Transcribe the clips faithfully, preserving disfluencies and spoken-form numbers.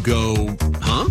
go, huh?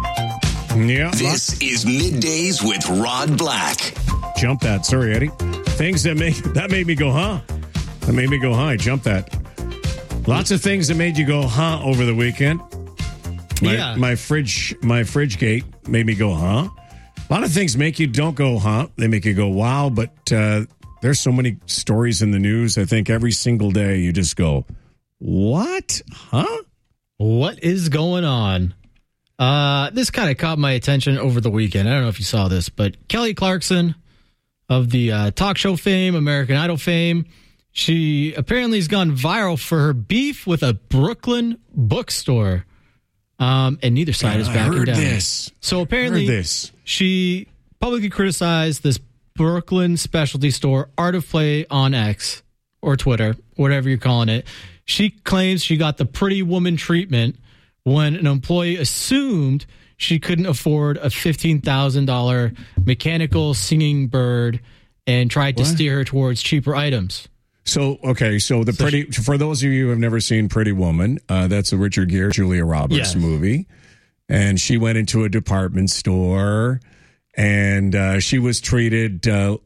Yeah. This is Middays with Rod Black. Jump that. Sorry, Eddie. Things that make that made me go, huh? That made me go, huh? I jumped that. Lots of things that made you go, huh, over the weekend. My, yeah. My fridge, my fridge gate made me go, huh? A lot of things make you don't go, huh? They make you go, wow. But uh, there's so many stories in the news. I think every single day you just go, what? Huh? What is going on? Uh, this kind of caught my attention over the weekend. I don't know if you saw this, but Kelly Clarkson of the uh, talk show fame, American Idol fame, she apparently has gone viral for her beef with a Brooklyn bookstore. Um, and neither side is I backing heard down. This. So apparently, heard this. She publicly criticized this Brooklyn specialty store, Art of Play on X or Twitter, whatever you're calling it. She claims she got the pretty woman treatment when an employee assumed she couldn't afford a fifteen thousand dollars mechanical singing bird and tried to What? steer her towards cheaper items. So, okay, so the So pretty, for those of you who have never seen Pretty Woman, uh, that's a Richard Gere, Julia Roberts Yes. movie. And she went into a department store and uh, she was treated uh,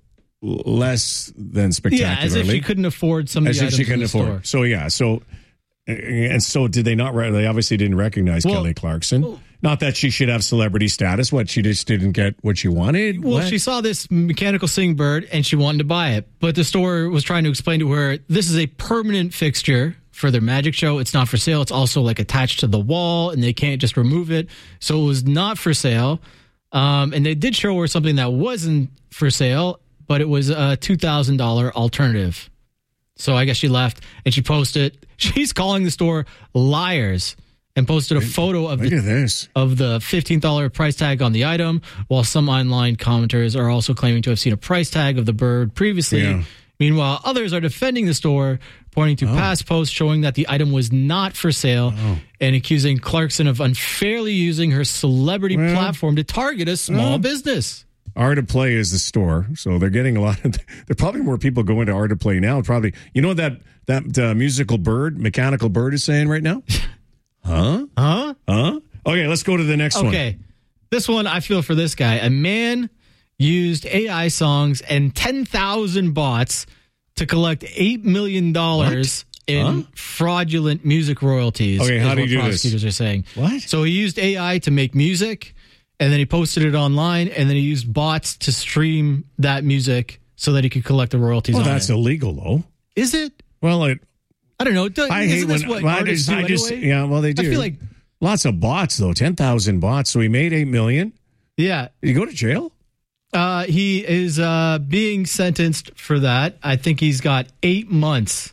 less than spectacularly. Yeah, as if she couldn't afford some of As the if items she in couldn't the afford. store. So, yeah, so, and so did they not, re- they obviously didn't recognize Well, Kelly Clarkson. Not that she should have celebrity status. What, she just didn't get what she wanted? Well, What? she saw this mechanical singing bird and she wanted to buy it. But the store was trying to explain to her, this is a permanent fixture for their magic show. It's not for sale. It's also like attached to the wall and they can't just remove it. So it was not for sale. Um, and they did show her something that wasn't for sale, but it was a two thousand dollars alternative. So I guess she left and she posted, she's calling the store liars. And posted a photo of Look the, at this. of the fifteen dollars price tag on the item, while some online commenters are also claiming to have seen a price tag of the bird previously. Yeah. Meanwhile, others are defending the store, pointing to Oh. past posts showing that the item was not for sale Oh. and accusing Clarkson of unfairly using her celebrity Well, platform to target a small well. business. Art of Play is the store, so they're getting a lot of. There are probably more people going to Art of Play now. Probably, you know what that that uh, musical bird, mechanical bird, is saying right now? Huh? Huh? Huh? Okay, let's go to the next one. Okay. This one, I feel for this guy. A man used A I songs and ten thousand bots to collect eight million dollars in Huh? fraudulent music royalties. Okay, is how do what you do this? prosecutors are saying. What? So he used A I to make music, and then he posted it online, and then he used bots to stream that music so that he could collect the royalties Well, on that's it. illegal, though. Is it? Well, it, I don't know. I Isn't hate this when what well, I artists just, do I just, anyway? yeah. Well, they do. I feel like, lots of bots though, ten thousand bots. So he made eight million. yeah. Did he go to jail? Uh, he is uh, being sentenced for that. I think he's got eight months.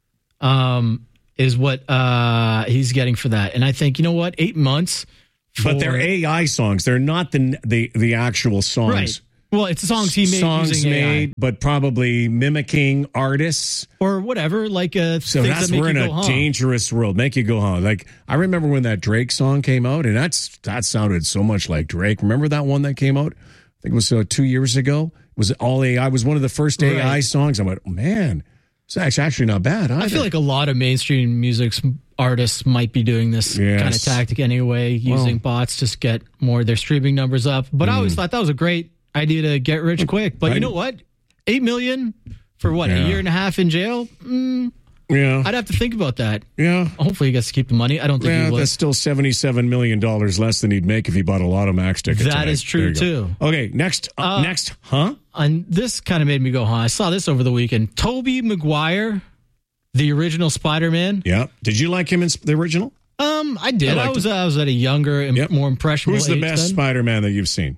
Um, is what uh he's getting for that, and I think you know what, eight months. For, But they're A I songs. They're not the the the actual songs. right. Well, it's songs he made songs using made, A I but probably mimicking artists. or whatever. Like uh, So things that's that make we're you in go, a huh? dangerous world. Make you go, huh? Like I remember when that Drake song came out, and that's that sounded so much like Drake. Remember that one that came out? I think it was uh, two years ago. It was all A I. It was one of the first A I Right. songs. I went, oh, man, it's actually actually not bad. Either. I feel like a lot of mainstream music artists might be doing this Yes. kind of tactic anyway, using Well- bots to get more of their streaming numbers up. But I Mm. always thought that was a great idea to get rich quick. But I- you know what? Eight million for what, Yeah. a year and a half in jail? Mm, yeah, I'd have to think about that. yeah. Hopefully he gets to keep the money. I don't think Yeah, he would. that's still seventy-seven million dollars less than he'd make if he bought a lot of Max tickets. That tonight. is true, There you go. too. Okay, next, uh, Uh, next, huh? And this kind of made me go, huh? I saw this over the weekend. Tobey Maguire, the original Spider-Man. Yeah. Did you like him in sp- the original? Um, I did. I I, liked was I was at a younger and Yep. more impressionable Who's the age best then. Spider-Man that you've seen?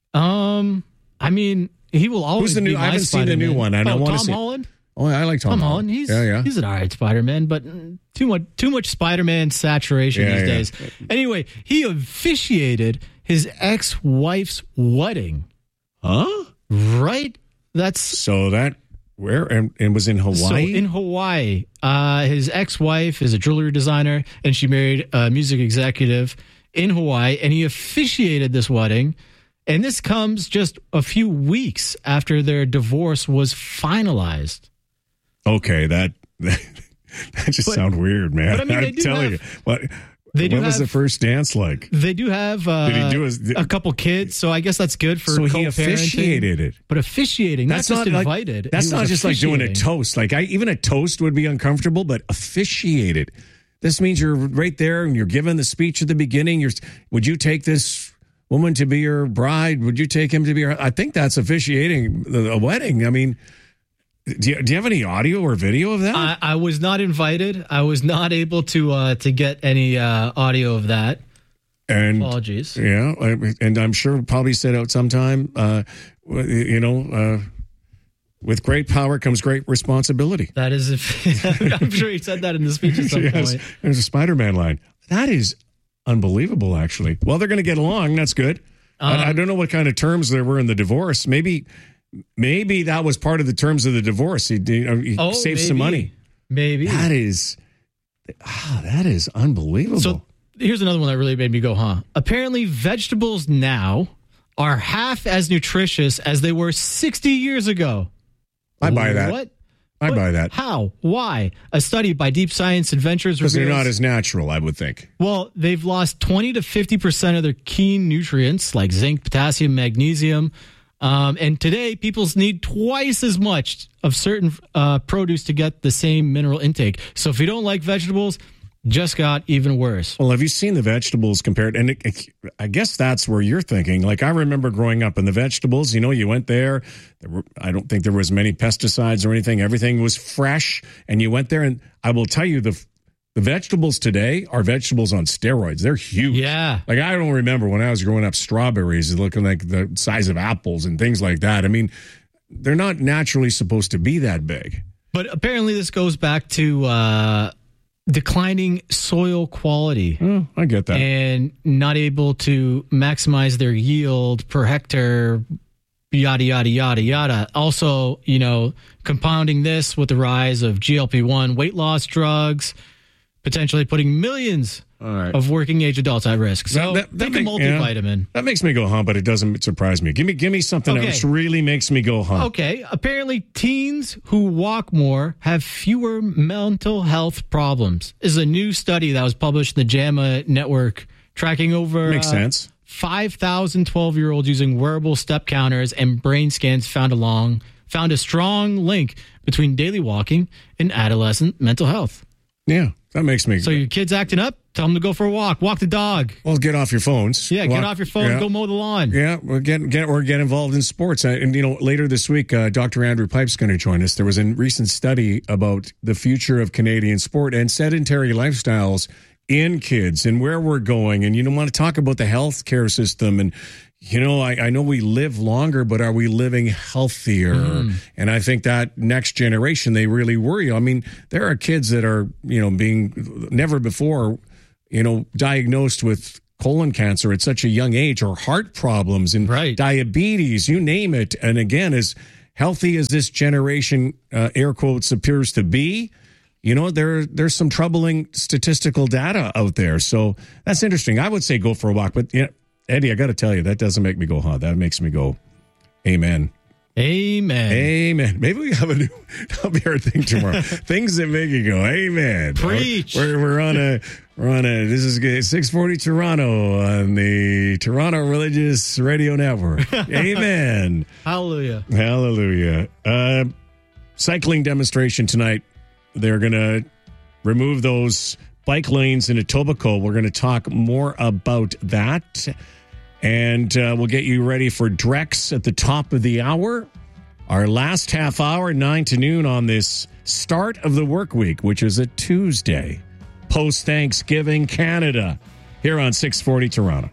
Um, I mean, he will always Who's the new- be I my haven't seen the new Spider-Man. one, and I oh, wanna Tom see- Holland. Oh, I like Tom, Tom Holland. He's yeah, yeah. he's an alright Spider-Man, but mm, too much too much Spider-Man saturation Yeah, these yeah. days. Anyway, he officiated his ex-wife's wedding. Huh? Right? That's So that where and, and was in Hawaii. so in Hawaii. Uh, his ex-wife is a jewelry designer, and she married a music executive in Hawaii, and he officiated this wedding. And this comes just a few weeks after their divorce was finalized. okay, that that, that just But- sounds weird, man. but I mean, they I'm do telling have- you, but They do what was have- the first dance like? They do have uh, Did he do his- a couple kids, so I guess that's good for So he co-parenting. officiated it. But officiating, That's not just not invited. Like, that's He not was just like doing a officiating. toast. Like I, even a toast would be uncomfortable, but officiated. This means you're right there and you're giving the speech at the beginning. You're, would you take this woman to be your bride? Would you take him to be your? I think that's officiating a wedding. I mean, do you, do you have any audio or video of that? I, I was not invited. I was not able to uh, to get any uh, audio of that. and Apologies. Yeah, I- and I'm sure probably said out sometime. Uh, you know. Uh, With great power comes great responsibility. That is, I'm sure he said that in the speech at some Yes, point. there's a Spider-Man line. That is unbelievable, actually. Well, they're going to get along. That's good. Um, I, I don't know what kind of terms there were in the divorce. Maybe, maybe that was part of the terms of the divorce. He, he Oh, saved some maybe. money. Maybe. That is, ah, that is unbelievable. So here's another one that really made me go, huh? Apparently, vegetables now are half as nutritious as they were sixty years ago. I buy that. What? I What? buy that. How? Why? A study by Deep Science Adventures Because they're reveals. not as natural, I would think. Well, they've lost twenty to fifty percent of their key nutrients like zinc, potassium, magnesium. Um, and today, people need twice as much of certain uh, produce to get the same mineral intake. So if you don't like vegetables, just got even worse. Well, have you seen the vegetables compared? And it, it, I guess that's where you're thinking. Like I remember growing up in the vegetables, you know, you went there, there were, I don't think there was many pesticides or anything. Everything was fresh. And you went there and I will tell you the the vegetables today are vegetables on steroids. They're huge. Yeah. Like I don't remember when I was growing up, strawberries looking like the size of apples and things like that. I mean, they're not naturally supposed to be that big. But apparently this goes back to uh, declining soil quality Oh, I get that. and not able to maximize their yield per hectare, yada, yada, yada, yada. Also, you know, compounding this with the rise of G L P one weight loss drugs, potentially putting millions All right. of working age adults at risk. So That- that- that take a make- yeah. multivitamin. That makes me go, huh? But it doesn't surprise me. Give me, give me something Okay. else really makes me go, huh? Okay, apparently teens who walk more have fewer mental health problems. This is a new study that was published in the JAMA network tracking over Makes uh, sense. five thousand twelve-year-olds using wearable step counters and brain scans found along found a strong link between daily walking and adolescent mental health. Yeah, that makes me. So your kid's acting up, tell them to go for a walk, walk the dog. well, get off your phones. Yeah, get Walk- off your phone, yeah. go mow the lawn. Yeah, or get get or get involved in sports. Uh, And you know, later this week, uh, Doctor Andrew Pipe's going to join us. There was a recent study about the future of Canadian sport and sedentary lifestyles in kids and where we're going. And you don't want to talk about the healthcare system. And you know, I, I know we live longer, but are we living healthier? Mm. And I think that next generation, they really worry. I mean, there are kids that are, you know, being never before, you know, diagnosed with colon cancer at such a young age or heart problems and Right. diabetes, you name it. And again, as healthy as this generation, uh, air quotes, appears to be, you know, there there's some troubling statistical data out there. So that's interesting. I would say go for a walk. But, yeah, Eddie, I got to tell you, that doesn't make me go, huh? That makes me go, amen. Amen. Amen. Maybe we have a new, that'll be our thing tomorrow. Things that make you go, amen. Preach. We're, we're on a, we're on a, this is good, six forty Toronto on the Toronto Religious Radio Network. Amen. Hallelujah. Hallelujah. Uh, cycling demonstration tonight. They're going to remove those bike lanes in Etobicoke. We're going to talk more about that. And uh, we'll get you ready for Drex at the top of the hour. Our last half hour, nine to noon on this start of the work week, which is a Tuesday, post-Thanksgiving Canada, here on six forty Toronto.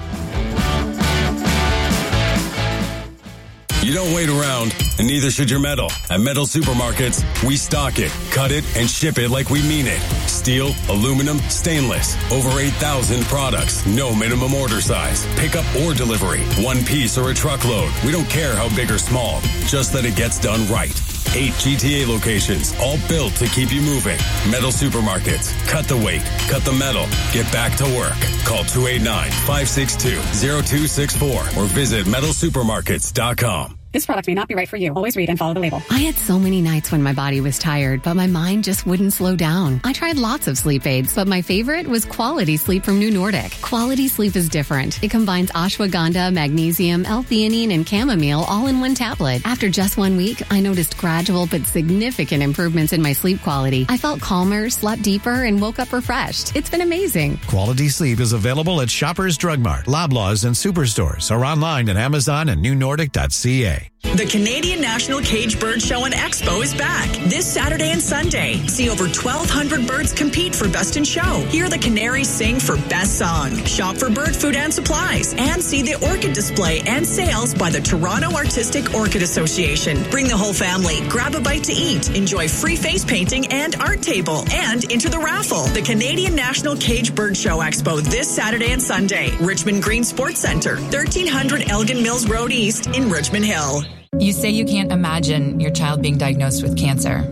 You don't wait around, and neither should your metal. At Metal Supermarkets, we stock it, cut it, and ship it like we mean it. Steel, aluminum, stainless. Over eight thousand products. No minimum order size. Pickup or delivery. One piece or a truckload. We don't care how big or small. Just that it gets done right. Eight G T A locations, all built to keep you moving. Metal Supermarkets. Cut the weight. Cut the metal. Get back to work. Call two eight nine, five six two, zero two six four or visit metal supermarkets dot com. This product may not be right for you. Always read and follow the label. I had so many nights when my body was tired, but my mind just wouldn't slow down. I tried lots of sleep aids, but my favorite was Quality Sleep from New Nordic. Quality Sleep is different. It combines ashwagandha, magnesium, L-theanine, and chamomile all in one tablet. After just one week, I noticed gradual but significant improvements in my sleep quality. I felt calmer, slept deeper, and woke up refreshed. It's been amazing. Quality Sleep is available at Shoppers Drug Mart, Loblaws, and Superstores, or online at Amazon and new nordic dot c a. The Canadian National Cage Bird Show and Expo is back this Saturday and Sunday. See over twelve hundred birds compete for Best in Show. Hear the canaries sing for Best Song. Shop for bird food and supplies. And see the orchid display and sales by the Toronto Artistic Orchid Association. Bring the whole family. Grab a bite to eat. Enjoy free face painting and art table. And enter the raffle. The Canadian National Cage Bird Show Expo this Saturday and Sunday. Richmond Green Sports Centre, thirteen hundred Elgin Mills Road East in Richmond Hill. You say you can't imagine your child being diagnosed with cancer,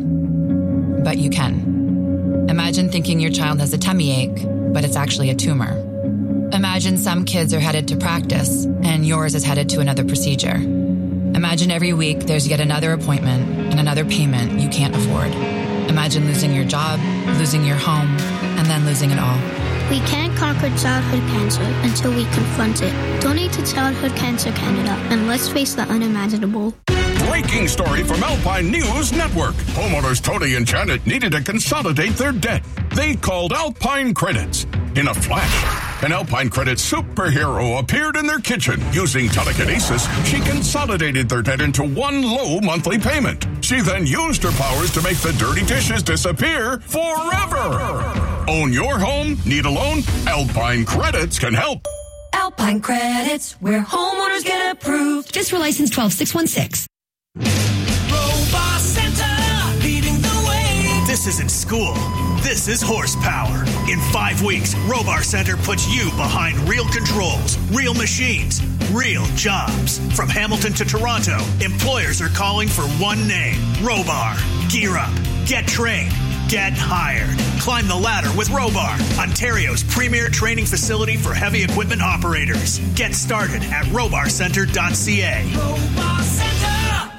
but you can. Imagine thinking your child has a tummy ache, but it's actually a tumor. Imagine some kids are headed to practice, and yours is headed to another procedure. Imagine every week there's yet another appointment and another payment you can't afford. Imagine losing your job, losing your home, and then losing it all. We can't conquer childhood cancer until we confront it. Donate to Childhood Cancer Canada, and let's face the unimaginable. Breaking story from Alpine News Network. Homeowners Tony and Janet needed to consolidate their debt. They called Alpine Credits. In a flash, an Alpine Credits superhero appeared in their kitchen. Using telekinesis, she consolidated their debt into one low monthly payment. She then used her powers to make the dirty dishes disappear forever. Own your home? Need a loan? Alpine Credits can help. Alpine Credits, where homeowners get approved. Just for license twelve six one six. Robot Center, leading the way. This isn't school. This is horsepower. In five weeks, Robar Center puts you behind real controls, real machines, real jobs. From Hamilton to Toronto, employers are calling for one name, Robar. Gear up, get trained, get hired. Climb the ladder with Robar, Ontario's premier training facility for heavy equipment operators. Get started at robar center dot c a. Robar Center.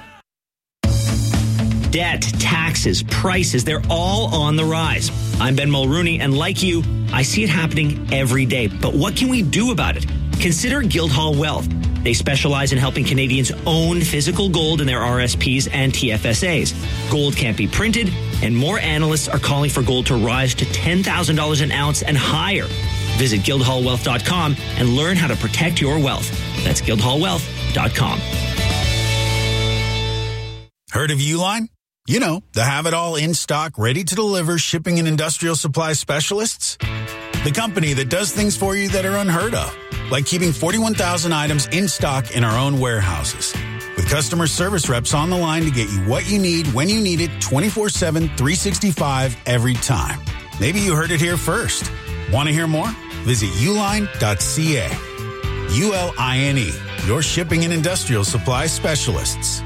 Debt, taxes, prices, they're all on the rise. I'm Ben Mulrooney, and like you, I see it happening every day. But what can we do about it? Consider Guildhall Wealth. They specialize in helping Canadians own physical gold in their R S Ps and T F S As. Gold can't be printed, and more analysts are calling for gold to rise to ten thousand dollars an ounce and higher. Visit guildhall wealth dot com and learn how to protect your wealth. That's guildhall wealth dot com. Heard of Uline? You know, the have-it-all in-stock, ready-to-deliver shipping and industrial supply specialists. The company that does things for you that are unheard of, like keeping forty-one thousand items in stock in our own warehouses. With customer service reps on the line to get you what you need when you need it twenty-four seven, three sixty-five every time. Maybe you heard it here first. Want to hear more? Visit uline dot c a. U L I N E, your shipping and industrial supply specialists.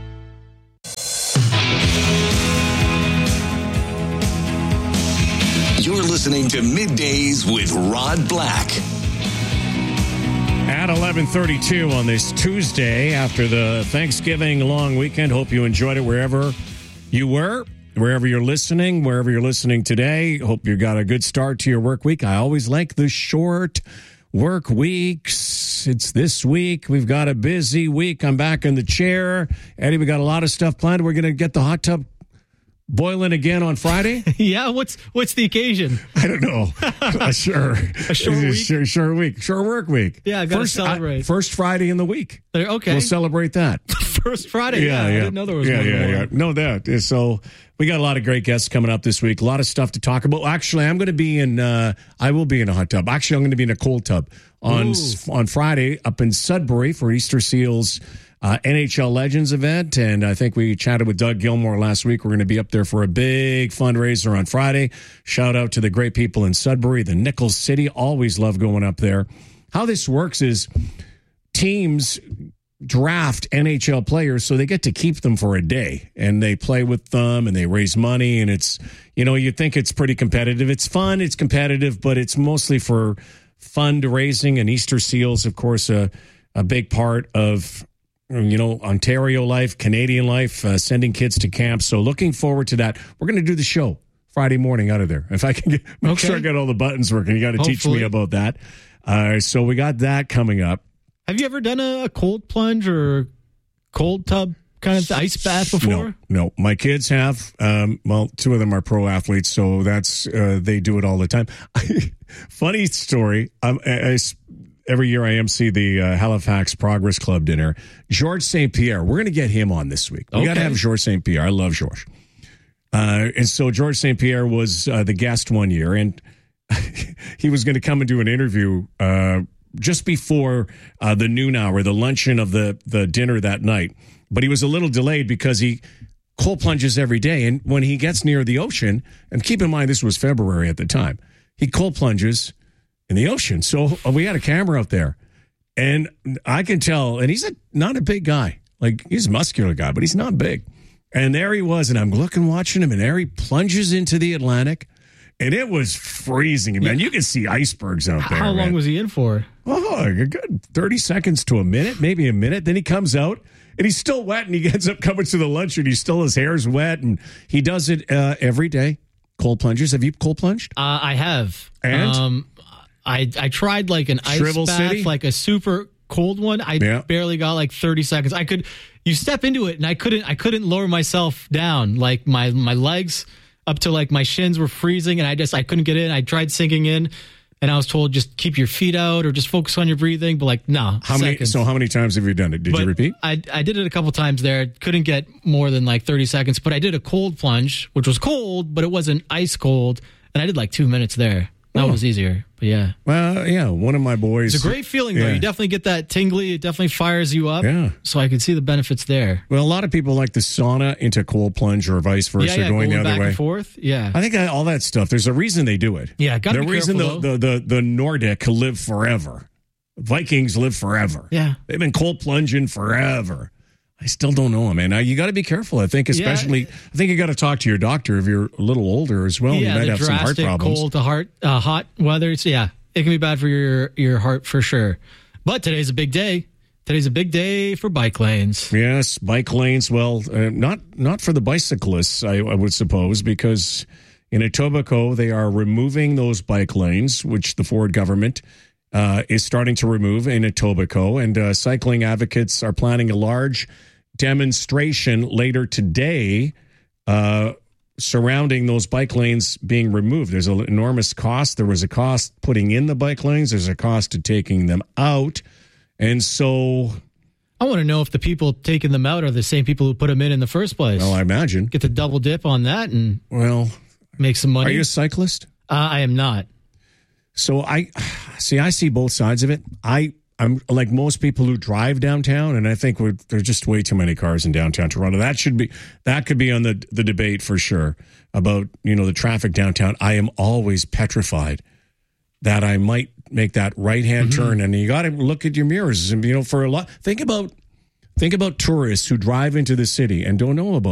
You're listening to Middays with Rod Black. At eleven thirty-two on this Tuesday after the Thanksgiving long weekend. Hope you enjoyed it wherever you were, wherever you're listening, wherever you're listening today. Hope you got a good start to your work week. I always like the short work weeks. It's this week. We've got a busy week. I'm back in the chair. Eddie, we got a lot of stuff planned. We're going to get the hot tub boiling again on Friday? Yeah, what's what's the occasion? I don't know. uh, sure. A short week? Sure, short week. Short work week. Yeah, I got to first, celebrate. I, first Friday in the week. Okay. We'll celebrate that. First Friday? Yeah, yeah, yeah. I didn't know there was yeah, one yeah, more. yeah. No, that. So we got a lot of great guests coming up this week. A lot of stuff to talk about. Actually, I'm going to be in, uh, I will be in a hot tub. Actually, I'm going to be in a cold tub on, on Friday up in Sudbury for Easter Seals Uh, N H L Legends event, and I think we chatted with Doug Gilmore last week. We're going to be up there for a big fundraiser on Friday. Shout out to the great people in Sudbury, the Nichols City. Always love going up there. How this works is teams draft N H L players, so they get to keep them for a day, and they play with them, and they raise money, and it's, you know, you think it's pretty competitive. It's fun, it's competitive, but it's mostly for fundraising, and Easter Seals, of course, a, a big part of you know, Ontario life, Canadian life, uh, sending kids to camp. So looking forward to that. We're going to do the show Friday morning out of there. If I can get, make Okay. sure I got all the buttons working, you got to teach Hopefully. me about that. Uh, so we got that coming up. Have you ever done a, a cold plunge or cold tub kind of ice bath before? No, no. My kids have. Um, well, two of them are pro athletes, so that's uh, they do it all the time. Funny story. Um, I, I, every year I M C the uh, Halifax Progress Club dinner. Georges Saint Pierre. We're going to get him on this week. We Okay. got to have Georges Saint Pierre. I love Georges. Uh, and so Georges Saint Pierre was uh, the guest one year, and he was going to come and do an interview uh, just before uh, the noon hour, the luncheon of the, the dinner that night. But he was a little delayed because he cold plunges every day. And when he gets near the ocean, and keep in mind this was February at the time, he cold plunges in the ocean. So uh, we had a camera out there. And I can tell, and he's a, not a big guy. Like, he's a muscular guy, but he's not big. And there he was, and I'm looking, watching him, and there he plunges into the Atlantic. And it was freezing, man. You can see icebergs out there. How long man. was he in for? Oh, a good thirty seconds to a minute, maybe a minute. Then he comes out, and he's still wet, and he ends up coming to the lunch, and he's still, his hair's wet, and he does it uh, every day. Cold plunges. Have you cold plunged? Uh, I have. And? Um, I I tried like an ice Shrivel bath, City? like a super cold one. I Yeah. barely got like thirty seconds. I could, you step into it, and I couldn't I couldn't lower myself down. Like my my legs up to like my shins were freezing, and I just I couldn't get in. I tried sinking in, and I was told just keep your feet out or just focus on your breathing. But like no, How many? seconds. So how many times have you done it? Did But you repeat? I I did it a couple times there. Couldn't get more than like thirty seconds. But I did a cold plunge, which was cold, but it wasn't ice cold, and I did like two minutes there. That Oh. was easier. But yeah. Well, yeah, one of my boys. It's a great feeling, though. Yeah. You definitely get that tingly. It definitely fires you up. Yeah. So I can see the benefits there. Well, a lot of people like the sauna into cold plunge or vice versa, yeah, yeah, going the other back way. and forth. Yeah. I think that, all that stuff, there's a reason they do it. Yeah, gotta The be reason careful, the, the, the, the Nordic live forever. Vikings live forever. Yeah. They've been cold plunging forever. I still don't know them, man. Now, you got to be careful. I think, especially, Yeah. I think you got to talk to your doctor if you're a little older as well. yeah, you might the have some heart drastic problems. cold to heart, uh, hot weather. It's, yeah, it can be bad for your, your heart for sure. But today's a big day. Today's a big day for bike lanes. Yes, bike lanes. Well, uh, not not for the bicyclists, I, I would suppose, because in Etobicoke they are removing those bike lanes, which the Ford government uh, is starting to remove in Etobicoke, and uh, cycling advocates are planning a large demonstration later today uh, surrounding those bike lanes being removed. There's an enormous cost. There was a cost putting in the bike lanes. There's a cost to taking them out. And so, I want to know if the people taking them out are the same people who put them in in the first place. well, I imagine. Get the double dip on that and Well, make some money. are you a cyclist? Uh, I am not. So I see. I see both sides of it. I I'm like most people who drive downtown, and I think we're, there's just way too many cars in downtown Toronto. That should be that could be on the the debate for sure about you know the traffic downtown. I am always petrified that I might make that right hand Mm-hmm. turn, and you got to look at your mirrors. And you know, for a lot, think about think about tourists who drive into the city and don't know about